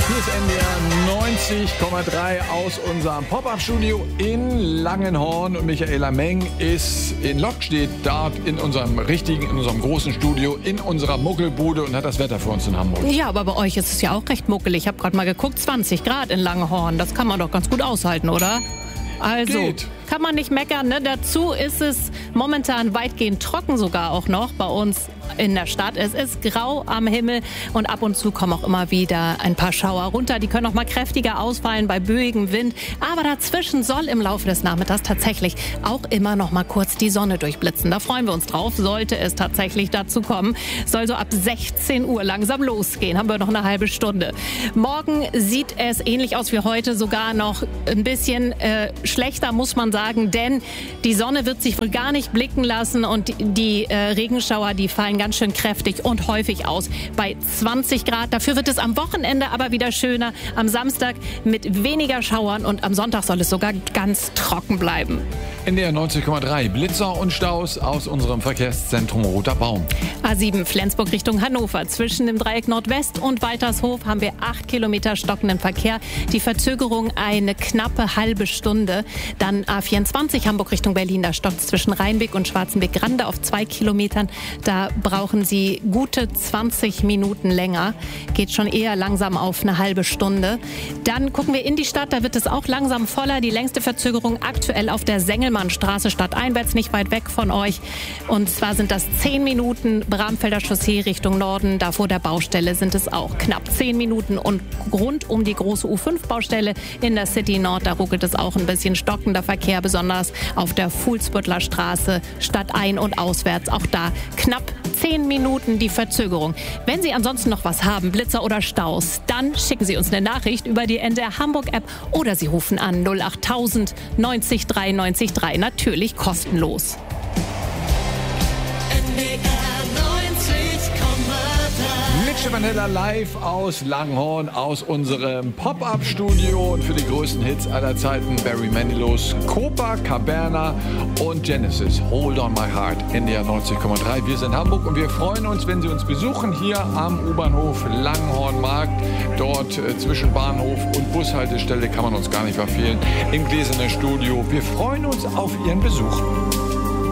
Hier ist NDR 90,3 aus unserem Pop-Up-Studio in Langenhorn. Und Michaela Meng ist in Lockstedt, dort in unserem großen Studio, in unserer Muckelbude und hat das Wetter für uns in Hamburg. Ja, aber bei euch ist es ja auch recht muckelig. Ich habe gerade mal geguckt, 20 Grad in Langenhorn. Das kann man doch ganz gut aushalten, oder? Also, kann man nicht meckern, ne? Dazu ist es momentan weitgehend trocken sogar auch noch bei uns in der Stadt. Es ist grau am Himmel und ab und zu kommen auch immer wieder ein paar Schauer runter. Die können auch mal kräftiger ausfallen bei böigem Wind. Aber dazwischen soll im Laufe des Nachmittags tatsächlich auch immer noch mal kurz die Sonne durchblitzen. Da freuen wir uns drauf, sollte es tatsächlich dazu kommen. Soll so ab 16 Uhr langsam losgehen. Haben wir noch eine halbe Stunde. Morgen sieht es ähnlich aus wie heute, sogar noch ein bisschen schlechter, muss man sagen, denn die Sonne wird sich wohl gar nicht blicken lassen und die Regenschauer, die fallen ganz schön kräftig und häufig aus bei 20 Grad. Dafür wird es am Wochenende aber wieder schöner. Am Samstag mit weniger Schauern und am Sonntag soll es sogar ganz trocken bleiben. NDR 90,3 Blitzer und Staus aus unserem Verkehrszentrum Roter Baum. A7 Flensburg Richtung Hannover. Zwischen dem Dreieck Nordwest und Weitershof haben wir 8 Kilometer stockenden Verkehr. Die Verzögerung eine knappe halbe Stunde. Dann A24 Hamburg Richtung Berlin. Da stockt zwischen Rheinweg und Schwarzenbeck-Grande auf 2 Kilometern. Da brauchen Sie gute 20 Minuten länger. Geht schon eher langsam auf eine halbe Stunde. Dann gucken wir in die Stadt. Da wird es auch langsam voller. Die längste Verzögerung aktuell auf der Sengelmannstraße stadteinwärts, nicht weit weg von euch. Und zwar sind das 10 Minuten Bramfelder Chaussee Richtung Norden. Da vor der Baustelle sind es auch knapp 10 Minuten. Und rund um die große U5-Baustelle in der City Nord, da ruckelt es auch ein bisschen stockender Verkehr, besonders auf der Fuhlsbüttler Straße stadtein- und auswärts. Auch da knapp 10 Minuten die Verzögerung. Wenn Sie ansonsten noch was haben, Blitzer oder Staus, dann schicken Sie uns eine Nachricht über die NDR Hamburg App oder Sie rufen an 08000 90 3 90 3. Natürlich kostenlos. Mitch Vanilla live aus Langenhorn, aus unserem Pop-Up-Studio und für die größten Hits aller Zeiten Barry Manilows, Copa, Caverna und Genesis. Hold on my heart, NDR 90,3. Wir sind Hamburg und wir freuen uns, wenn Sie uns besuchen hier am U-Bahnhof Langenhornmarkt. Dort zwischen Bahnhof und Bushaltestelle kann man uns gar nicht verfehlen. Im Gläsernen Studio. Wir freuen uns auf Ihren Besuch.